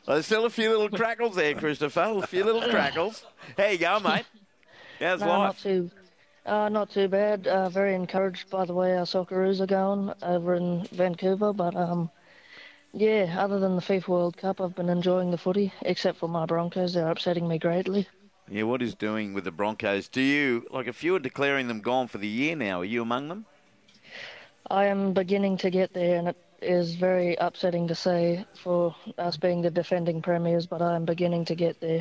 There's still a few little crackles there, Christopher. A few little crackles. How you going, mate? How's life? Not too bad. Very encouraged by the way our Socceroos are going over in Vancouver. But yeah, other than the FIFA World Cup, I've been enjoying the footy, except for my Broncos. They're upsetting me greatly. Yeah, what is doing with the Broncos? Do you, like, if you were declaring them gone for the year now, are you among them? I am beginning to get there, and it is very upsetting to say for us being the defending premiers, but I am beginning to get there.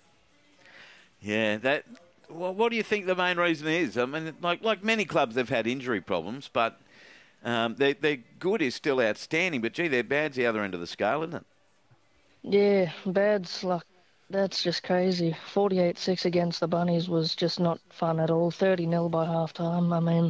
Yeah, well, what do you think the main reason is? I mean, like many clubs, they've had injury problems, but their good is still outstanding. But, gee, their bad's the other end of the scale, isn't it? Yeah, bad's like, that's just crazy. 48-6 against the Bunnies was just not fun at all. 30-0 by half-time. I mean,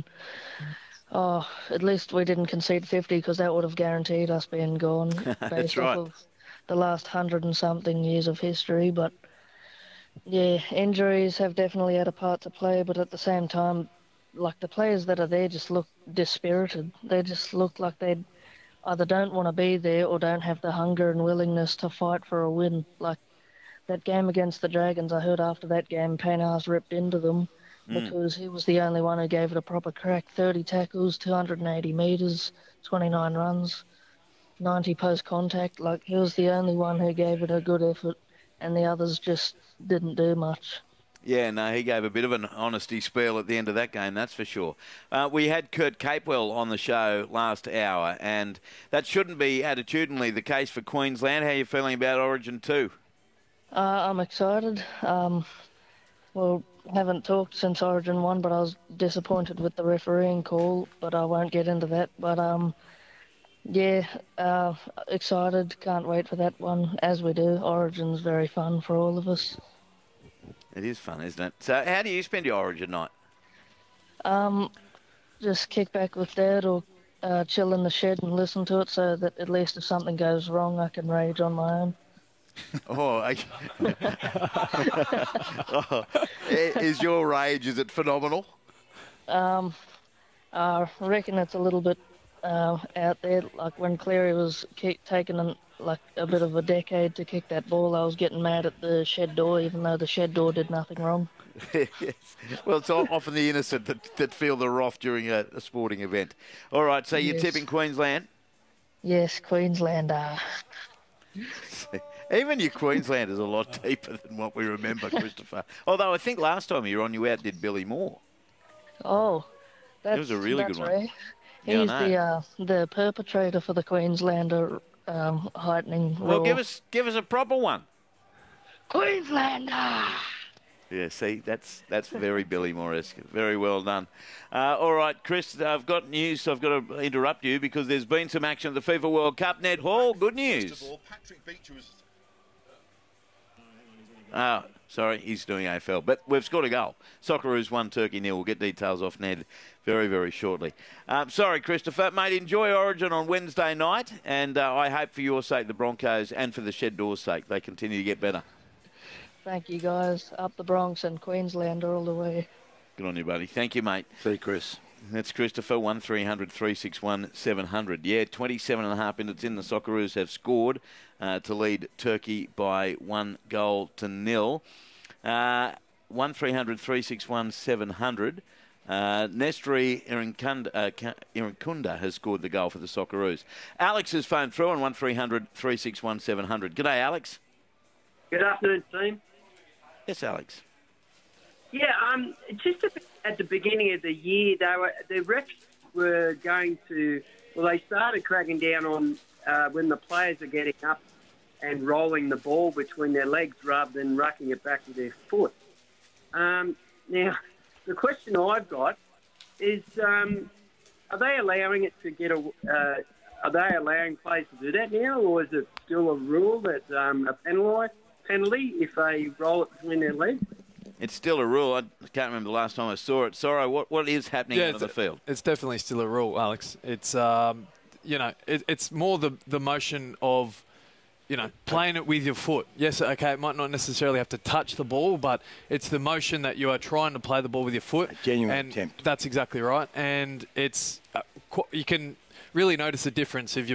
at least we didn't concede 50 because that would have guaranteed us being gone based off of the last 100-and-something years of history. But, yeah, injuries have definitely had a part to play, but at the same time, like, the players that are there just look dispirited. They just look like they either don't want to be there or don't have the hunger and willingness to fight for a win. Like, that game against the Dragons, I heard after that game, Payne's ripped into them because he was the only one who gave it a proper crack. 30 tackles, 280 metres, 29 runs, 90 post-contact. Like, he was the only one who gave it a good effort, and the others just didn't do much. Yeah, no, he gave a bit of an honesty spiel at the end of that game, that's for sure. We had Kurt Capewell on the show last hour, and that shouldn't be attitudinally the case for Queensland. How are you feeling about Origin 2? I'm excited. Well, haven't talked since Origin 1, but I was disappointed with the refereeing call, but I won't get into that. But, yeah, excited. Can't wait for that one, as we do. Origin's very fun for all of us. It is fun, isn't it? So how do you spend your Origin night? Just kick back with Dad or chill in the shed and listen to it so that at least if something goes wrong, I can rage on my own. Is your rage, is it phenomenal? I reckon it's a little bit out there. Like when Cleary was taking a bit of a decade to kick that ball, I was getting mad at the shed door, even though the shed door did nothing wrong. Yes. Well, it's often the innocent that feel the wrath during a sporting event. All right, so you're tipping Queensland? Yes, Queenslander. Even your Queensland is a lot deeper than what we remember, Christopher. Although I think last time you were on, you outdid Billy Moore. Oh, that was a really good one. Right. He's the perpetrator for the Queenslander heightening rule. Well, give us a proper one. Queenslander. Yeah, see, that's very Billy Moore-esque. Very well done. All right, Chris, I've got news, so I've got to interrupt you because there's been some action at the FIFA World Cup. Ned Hall, good news. First of all, Patrick Beecher was... Sorry, he's doing AFL. But we've scored a goal. Socceroos 1, Turkey 0. We'll get details off Ned very, very shortly. Sorry, Christopher. Mate, enjoy Origin on Wednesday night. And I hope for your sake, the Broncos, and for the Shed Doors' sake, they continue to get better. Thank you, guys. Up the Bronx and Queenslander all the way. Good on you, buddy. Thank you, mate. See you, Chris. That's Christopher, 1300 361 700. Yeah, 27.5 minutes in, the Socceroos have scored to lead Turkey by 1-0. 1300 361 700. Nestri Irankunda has scored the goal for the Socceroos. Alex has phoned through on 1300 361 700. G'day, Alex. Good afternoon, team. Yes, Alex. Yeah, just at the beginning of the year, the refs were going to. Well, they started cracking down on when the players are getting up and rolling the ball between their legs rather than rucking it back with their foot. Now, the question I've got is: are they allowing it to get are they allowing players to do that now, or is it still a rule that a penalty if they roll it between their legs? It's still a rule. I can't remember the last time I saw it. Sorry, what is happening on the field? It's definitely still a rule, Alex. It's it's more the motion of playing it with your foot. Yes, okay, it might not necessarily have to touch the ball, but it's the motion that you are trying to play the ball with your foot. A genuine attempt. That's exactly right. And it's you can really notice the difference if you're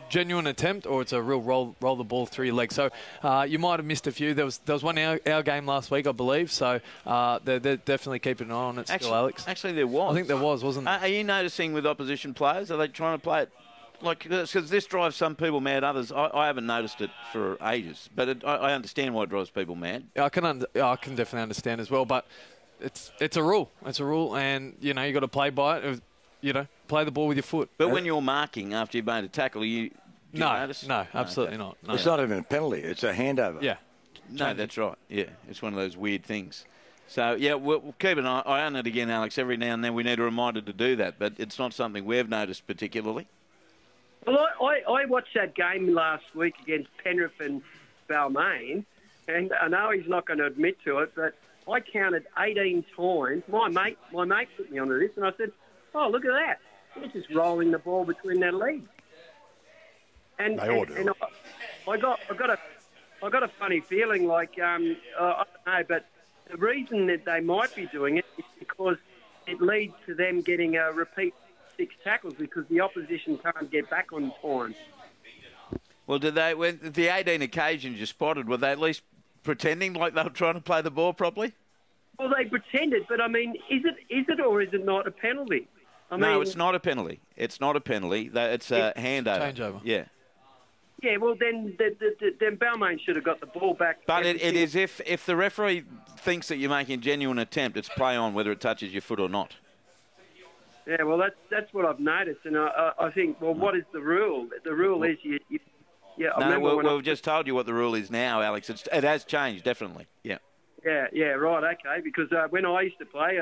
genuine attempt or it's a real roll the ball through your legs. So you might have missed a few. There was one our game last week, I believe. So they're definitely keeping an eye on it still, Alex. Actually, there was. I think there wasn't there? Are you noticing with opposition players? Are they trying to play it? Like, because this drives some people mad. Others, I haven't noticed it for ages. But I understand why it drives people mad. I can definitely understand as well. But it's a rule. It's a rule, and you got to play by it. Play the ball with your foot. But when you're marking after you've made a tackle, do you notice? No, absolutely not. No. It's not even a penalty. It's a handover. Yeah. No, that's right. Yeah, it's one of those weird things. So, yeah, we'll keep an eye on it again, Alex. Every now and then we need a reminder to do that, but it's not something we've noticed particularly. Well, I watched that game last week against Penrith and Balmain, and I know he's not going to admit to it, but I counted 18 times. My mate put me onto this, and I said, "Oh, look at that! They're just rolling the ball between their legs." And I got a funny feeling, like I don't know, but the reason that they might be doing it is because it leads to them getting a repeat 6 tackles because the opposition can't get back on time. Well, when the 18 occasions you spotted, were they at least pretending like they were trying to play the ball properly? Well, they pretended, but I mean, is it or is it not a penalty? No, it's not a penalty. It's not a penalty. It's a handover. Changeover. Yeah. Yeah, well, then Balmain should have got the ball back. But it is if the referee thinks that you're making a genuine attempt, it's play on whether it touches your foot or not. Yeah, well, that's what I've noticed, and I think, well, what is the rule? The rule is you we've just told you what the rule is now, Alex. It has changed, definitely. Yeah. Yeah, right, okay. Because when I used to play,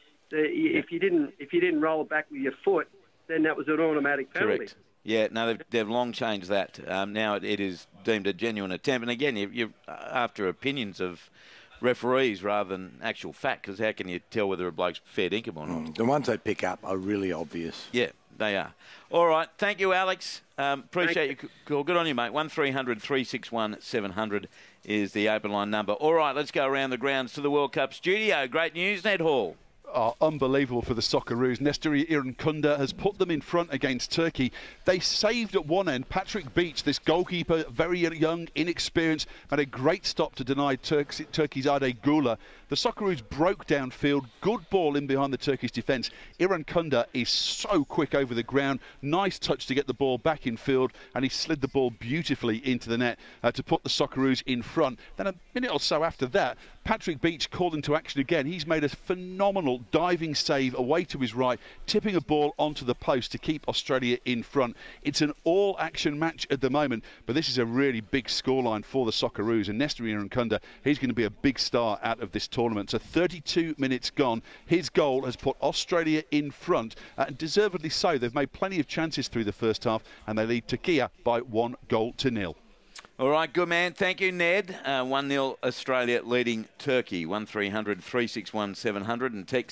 if you didn't roll it back with your foot, then that was an automatic penalty. Correct. Yeah, no, they've long changed that. Now it is deemed a genuine attempt, and again, you're after opinions of referees rather than actual fact, because how can you tell whether a bloke's fair dinkum or not? The ones they pick up are really obvious. Yeah, they are. All right, thank you, Alex. Appreciate your call. Good on you, mate. 1300 361 700 is the open line number. All right, let's go around the grounds to the World Cup studio. Great news, Ned Hall. Oh, unbelievable for the Socceroos. Nesteri Irankunda has put them in front against Turkey. They saved at one end. Patrick Beach, this goalkeeper, very young, inexperienced, had a great stop to deny Turkey's Ade Gula. The Socceroos broke downfield. Good ball in behind the Turkish defence. Irankunda is so quick over the ground. Nice touch to get the ball back in field, and he slid the ball beautifully into the net to put the Socceroos in front. Then a minute or so after that, Patrick Beach called into action again. He's made a phenomenal diving save away to his right, tipping a ball onto the post to keep Australia in front. It's an all-action match at the moment, but this is a really big scoreline for the Socceroos. And Nesteri Irankunda, he's going to be a big star out of this tournament. So 32 minutes gone. His goal has put Australia in front, and deservedly so. They've made plenty of chances through the first half, and they lead Turkey by 1-0. All right, good man. Thank you, Ned. 1-0 Australia leading Turkey. 1300 361 700 and text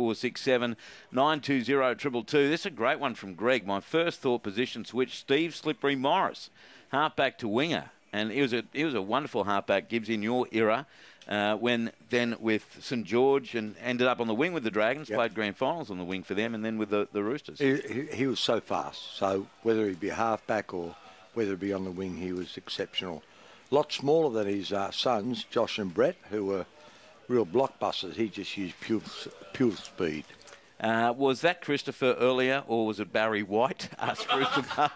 0467 920 222. This is a great one from Greg. My first thought position switch, Steve Slippery Morris, halfback to winger. And he was a wonderful halfback, Gibbs, in your era, when then with St George and ended up on the wing with the Dragons, played grand finals on the wing for them, and then with the Roosters. He was so fast. So whether he be a halfback or whether it be on the wing, he was exceptional. A lot smaller than his sons, Josh and Brett, who were real blockbusters. He just used pure speed. Was that Christopher earlier, or was it Barry White? Asked Christopher.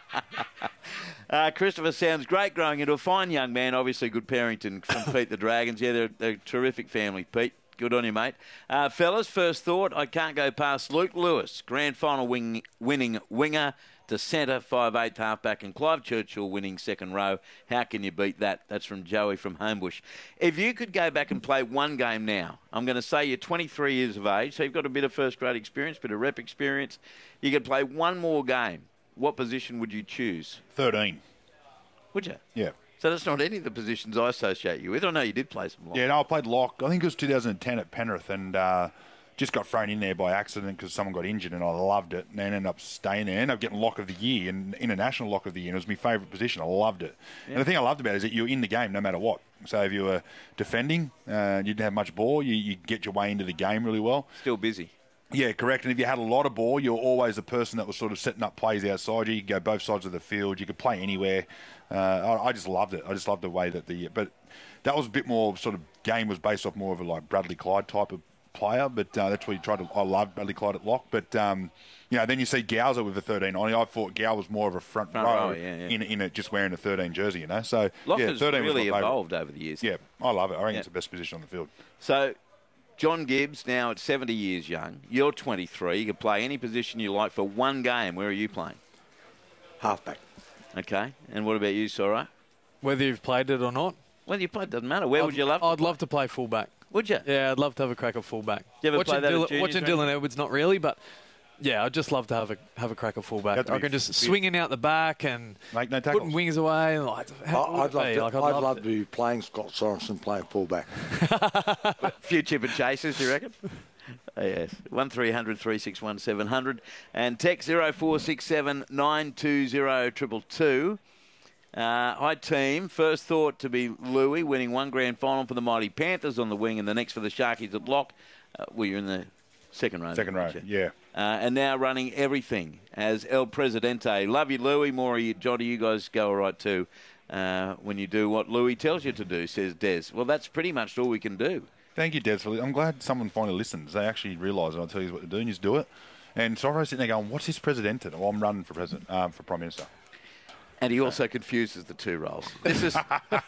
Christopher sounds great growing into a fine young man. Obviously, good parenting from Pete the Dragons. Yeah, they're a terrific family, Pete. Good on you, mate. Fellas, first thought, I can't go past Luke Lewis, grand final winning winger to centre, 5'8" halfback, and Clive Churchill winning second row. How can you beat that? That's from Joey from Homebush. If you could go back and play one game now, I'm going to say you're 23 years of age, so you've got a bit of first-grade experience, bit of rep experience. You could play one more game. What position would you choose? 13. Would you? Yeah. So that's not any of the positions I associate you with. I know you did play some lock. Yeah, no, I played lock. I think it was 2010 at Penrith, and just got thrown in there by accident because someone got injured, and I loved it, and then ended up staying there. Ended up getting lock of the year, and international lock of the year, and it was my favourite position. I loved it. Yeah. And the thing I loved about it is that you're in the game no matter what. So if you were defending, you didn't have much ball, you get your way into the game really well. Still busy. Yeah, correct. And if you had a lot of ball, you're always the person that was sort of setting up plays outside you. You could go both sides of the field. You could play anywhere. I just loved it. I just loved the way that but that was a bit more sort of game was based off more of a like Bradley Clyde type of player. But that's what you tried to. I loved Bradley Clyde at lock. But then you see Gowser with the 13 on. I thought Gow was more of a front row in it, just wearing a 13 jersey. So Lock has 13 really was evolved over the years. Yeah, I love it. I think it's the best position on the field. So, John Gibbs, now at 70 years young, you're 23. You can play any position you like for one game. Where are you playing? Halfback. Okay. And what about you, Sora? Whether you've played it or not? Whether you played doesn't matter. Would you love? I'd love to play fullback. Would you? Yeah, I'd love to have a crack at fullback. You ever play that at juniors, watching Dylan Edwards, not really, but yeah, I'd just love to have a crack at fullback. I can just swinging out the back and make no tackles, putting wings away. I'd love to be playing Scott Sorensen playing fullback. A few chip and chases, do you reckon? Yes. 1300 361 700 and text 0467 920 222. Hi team, first thought to be Louis winning one grand final for the Mighty Panthers on the wing and the next for the Sharkies at lock. Well, you're in the second row. Second row, yeah. And now running everything as El Presidente. Love you, Louis. Maury, Johnny, you guys go all right too when you do what Louis tells you to do, says Des. Well, that's pretty much all we can do. Thank you, Des. I'm glad someone finally listens. They actually realise when I tell you what to do and you just do it. And Soro's sitting there going, what's his Presidente? Well, I'm running for president, for Prime Minister. And he also confuses the two roles. This is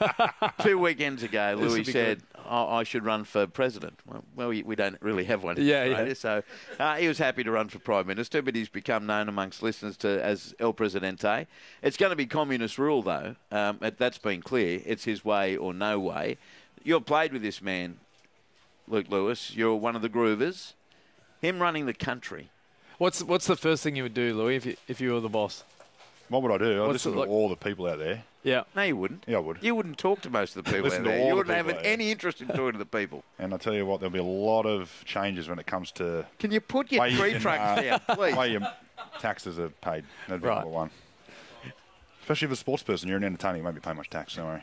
2 weekends ago, Louis said, I should run for president. Well, we don't really have one in Australia, so he was happy to run for Prime Minister, but he's become known amongst listeners as El Presidente. It's going to be communist rule, though. That's been clear. It's his way or no way. You've played with this man, Luke Lewis. You're one of the groovers. Him running the country. What's the first thing you would do, Louis, if you were the boss? What would I do? I'd listen to all the people out there. Yeah. No, you wouldn't. Yeah, I would. You wouldn't talk to most of the people out there. You wouldn't have any interest in talking to the people. And I'll tell you what, there'll be a lot of changes when it comes to... Can you put your tree trucks down, please? Way your taxes are paid. That'd be number one. Especially if a sports person, you're an entertainer, you won't be paying much tax, don't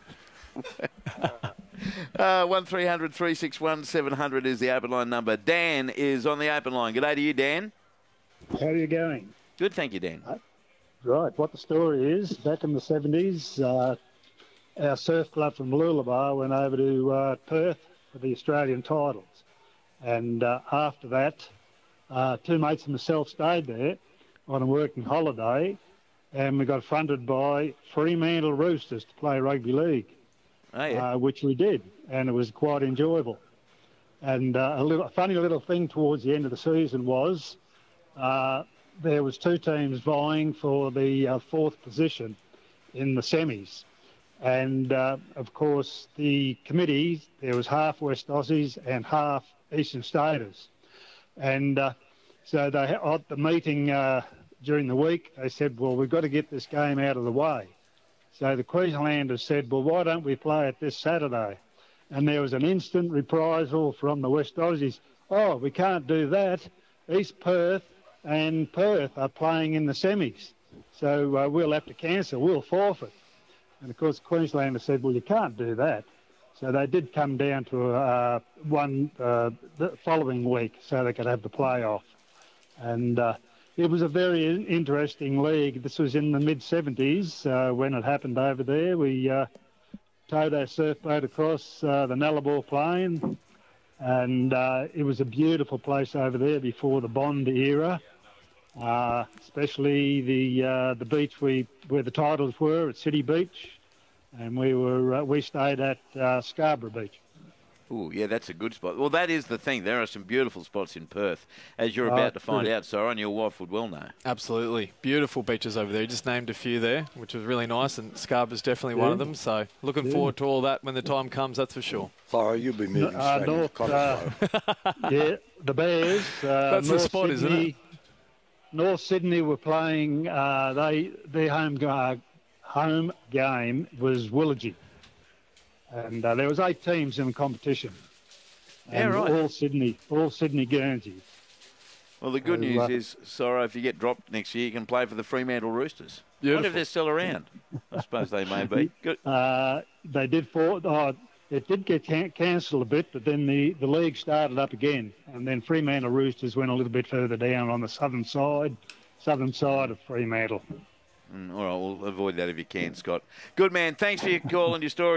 worry. 1300 361 700 is the open line number. Dan is on the open line. G'day to you, Dan. How are you going? Good, thank you, Dan. Right, what the story is, back in the 70s, our surf club from Mooloolaba went over to Perth for the Australian titles. And after that, 2 mates and myself stayed there on a working holiday, and we got fronted by Fremantle Roosters to play rugby league, which we did, and it was quite enjoyable. And a funny little thing towards the end of the season was... there was 2 teams vying for the 4th position in the semis. And, of course, the committee, there was half West Aussies and half Eastern Staters. And so they at the meeting during the week, they said, well, we've got to get this game out of the way. So the Queenslanders said, well, why don't we play it this Saturday? And there was an instant reprisal from the West Aussies. Oh, we can't do that. East Perth and Perth are playing in the semis. So we'll have to cancel, we'll forfeit. And of course, Queenslanders said, well, you can't do that. So they did come down to one the following week so they could have the playoff. And it was a very interesting league. This was in the mid-70s when it happened over there. We towed our surfboat across the Nullarbor Plain, and it was a beautiful place over there before the Bond era. Especially the beach where the titles were at City Beach, and we stayed at Scarborough Beach. Oh, yeah, that's a good spot. Well, that is the thing. There are some beautiful spots in Perth, as you're about to find out, Sora, and your wife would well know. Absolutely. Beautiful beaches over there. You just named a few there, which was really nice, and Scarborough's definitely one of them. So looking forward to all that when the time comes, that's for sure. Sora, you'll be moving straight into Cottesloe. Yeah, the Bears. That's the spot, isn't it? North Sydney were playing, their home game was Willagee. And there was 8 teams in the competition. And all Sydney Guernsey. Well, the good news is, Sora, if you get dropped next year, you can play for the Fremantle Roosters. Beautiful. What if they're still around? I suppose they may be. Good. They did It did get cancelled a bit, but then the league started up again, and then Fremantle Roosters went a little bit further down on the southern side of Fremantle. All right, we'll avoid that if you can, Scott. Good man. Thanks for your call and your story.